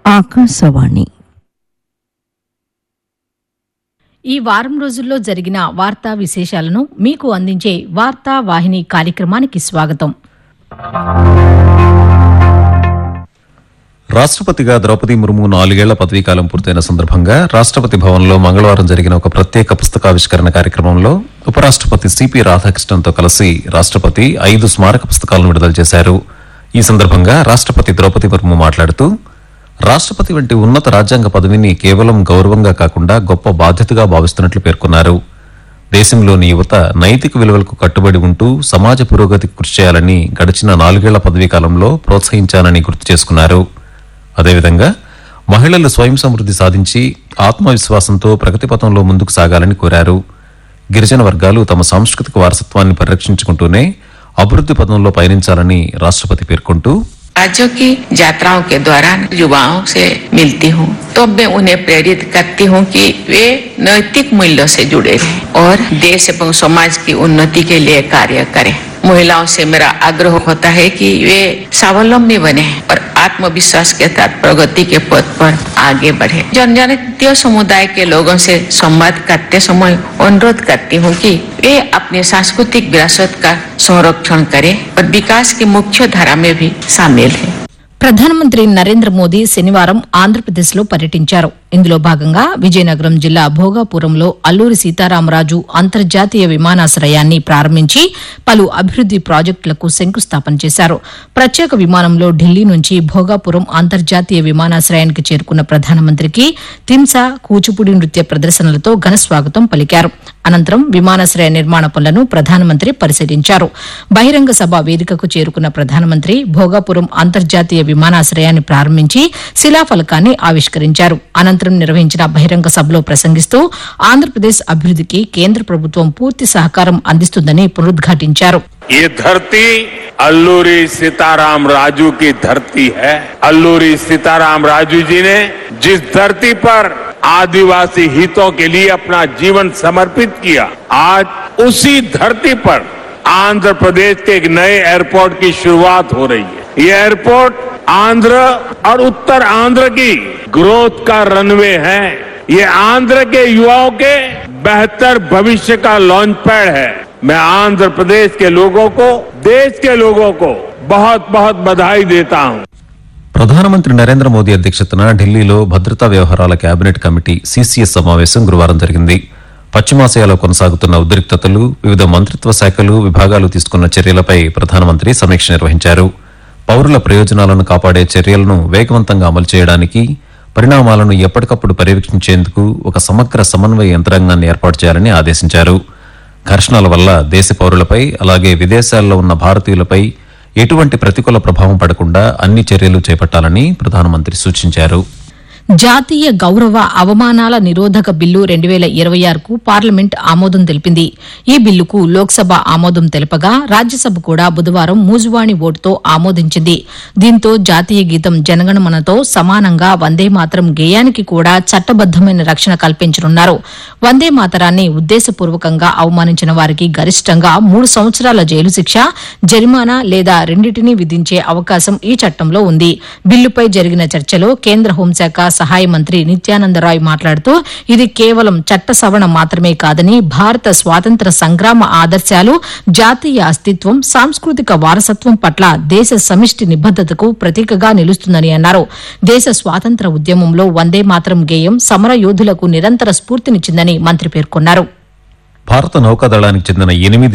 ఆకాశవాణి. ఈ వారం రోజుల్లో జరిగిన వార్తా విశేషాలను మీకు అందించే వార్తా వాహిని కార్యక్రమానికి స్వాగతం. రాష్ట్రపతిగా ద్రౌపది ముర్ము 4 ఏళ్ల పదవీకాలం పూర్తయిన సందర్భంగా రాష్ట్రపతి భవన్లో మంగళవారం జరిగిన ఒక ప్రత్యేక పుస్తకావిష్కరణ కార్యక్రమంలో ఉపరాష్ట్రపతి సిపి రాధాకృష్ణన్తో కలిసి రాష్ట్రపతి 5 స్మారక పుస్తకాలను విడుదల చేశారు. ఈ సందర్భంగా రాష్ట్రపతి ద్రౌపది ముర్ము మాట్లాడుతూ, రాష్ట్రపతి వంటి ఉన్నత రాజ్యాంగ పదవిని కేవలం గౌరవంగా కాకుండా గొప్ప బాధ్యతగా భావిస్తున్నట్లు పేర్కొన్నారు. దేశంలోని యువత నైతిక విలువలకు కట్టుబడి ఉంటూ సమాజ పురోగతికి కృషి చేయాలని గడిచిన 4 ఏళ్ల పదవీకాలంలో ప్రోత్సహించానని గుర్తు చేసుకున్నారు. అదేవిధంగా మహిళలు స్వయం సమృద్ధి సాధించి ఆత్మవిశ్వాసంతో ప్రగతి పథంలో ముందుకు సాగాలని కోరారు. గిరిజన వర్గాలు తమ సాంస్కృతిక వారసత్వాన్ని పరిరక్షించుకుంటూనే అభివృద్ధి పథంలో పయనించాలని రాష్ట్రపతి పేర్కొంటూ, राज्यों की यात्राओं के दौरान युवाओं से मिलती हूँ तो मैं उन्हें प्रेरित करती हूँ कि वे नैतिक मूल्यों से जुड़े रहें और देश एवं समाज की उन्नति के लिए कार्य करें. महिलाओं से मेरा आग्रह होता है कि वे स्वावलंबी बने और आत्मविश्वास के साथ प्रगति के पथ पर आगे बढ़े. जनजातीय समुदाय के लोगों से संवाद करते समय अनुरोध करती हूँ कि वे अपनी सांस्कृतिक विरासत का संरक्षण करें और विकास की मुख्य धारा में भी शामिल है. ప్రధానమంత్రి నరేంద్ర మోదీ శనివారం ఆంధ్రప్రదేశ్లో పర్యటించారు. ఇందులో భాగంగా విజయనగరం జిల్లా భోగాపురంలో అల్లూరి సీతారామరాజు అంతర్జాతీయ విమానాశ్రయాన్ని ప్రారంభించి పలు అభివృద్ది ప్రాజెక్టులకు శంకుస్థాపన చేశారు. ప్రత్యేక విమానంలో ఢిల్లీ నుంచి భోగాపురం అంతర్జాతీయ విమానాశ్రయానికి చేరుకున్న ప్రధానమంత్రికి తింసా, కూచిపూడి నృత్య ప్రదర్శనలతో ఘనస్వాగతం పలికారు. అనంతరం విమానాశ్రయ నిర్మాణ పనులను ప్రధానమంత్రి పరిశీలించారు. బహిరంగ సభ వేదికకు చేరుకున్న ప్రధానమంత్రి భోగాపురం అంతర్జాతీయ విమానాశ్రయాన్ని ప్రారంభించి శిలాఫలకాన్ని ఆవిష్కరించారు. అనంతరం నిర్వహించిన బహిరంగ సభలో ప్రసంగిస్తూ ఆంధ్రప్రదేశ్ అభివృద్దికి కేంద్ర ప్రభుత్వం పూర్తి సహకారం అందిస్తుందని పునరుద్ఘాటించారు. ये धरती अल्लूरी सीताराम राजू की धरती है. अल्लूरी सीताराम राजू जी ने जिस धरती पर आदिवासी हितों के लिए अपना जीवन समर्पित किया, आज उसी धरती पर आंध्र प्रदेश के एक नए एयरपोर्ट की शुरुआत हो रही है. ये एयरपोर्ट आंध्र और उत्तर आंध्र की ग्रोथ का रनवे है. ये आंध्र के युवाओं के बेहतर भविष्य का लॉन्च पैड है. मैं आंध्र प्रदेश के लोगों को, देश के लोगों को बहुत बहुत बधाई देता हूं. ప్రధానమంత్రి నరేంద్ర మోదీ అధ్యక్షతన ఢిల్లీలో భద్రతా వ్యవహారాల కేబినెట్ కమిటీ సిసిఎస్ సమావేశం గురువారం జరిగింది. పశ్చిమాసియాలో కొనసాగుతున్న ఉద్రిక్తతలు, వివిధ మంత్రిత్వ శాఖలు, విభాగాలు తీసుకున్న చర్యలపై ప్రధానమంత్రి సమీక్ష నిర్వహించారు. పౌరుల ప్రయోజనాలను కాపాడే చర్యలను వేగవంతంగా అమలు చేయడానికి, పరిణామాలను ఎప్పటికప్పుడు పర్యవేక్షించేందుకు ఒక సమగ్ర సమన్వయ యంత్రాంగాన్ని ఏర్పాటు చేయాలని ఆదేశించారు. ఘర్షణల వల్ల దేశ పౌరులపై, అలాగే విదేశాల్లో ఉన్న భారతీయులపై ఎటువంటి ప్రతికూల ప్రభావం పడకుండా అన్ని చర్యలు చేపట్టాలని ప్రధానమంత్రి సూచించారు. జాతీయ గౌరవ అవమానాల నిరోధక బిల్లు 2026కు పార్లమెంట్ ఆమోదం తెలిపింది. ఈ బిల్లుకు లోక్సభ ఆమోదం తెలపగా రాజ్యసభ కూడా బుధవారం మూజువాణి ఓటుతో ఆమోదించింది. దీంతో జాతీయ గీతం జనగణమనతో సమానంగా వందే మాతరం గేయానికి కూడా చట్టబద్దమైన రక్షణ కల్పించనున్నారు. వందే మాతరాన్ని ఉద్దేశపూర్వకంగా అవమానించిన వారికి గరిష్టంగా 3 సంవత్సరాల జైలు శిక్ష, జరిమానా లేదా రెండింటినీ విధించే అవకాశం ఈ చట్టంలో ఉంది. బిల్లుపై జరిగిన చర్చలో కేంద్ర హోంశాఖ సహాయ మంత్రి నిత్యానందరాయ్ మాట్లాడుతూ, ఇది కేవలం చట్ట సవరణ మాత్రమే కాదని భారత స్వాతంత్ర సంగ్రామ ఆదర్శాలు, జాతీయ అస్తిత్వం, సాంస్కృతిక వారసత్వం పట్ల దేశ సమిష్టి నిబద్దతకు ప్రతీకగా నిలుస్తుందని అన్నారు. దేశ స్వాతంత్ర ఉద్యమంలో వందే మాతరం గేయం సమర యోధులకు నిరంతర స్ఫూర్తినిచ్చిందని మంత్రి పేర్కొన్నారు. భారత నౌకాదళానికి చెందిన 8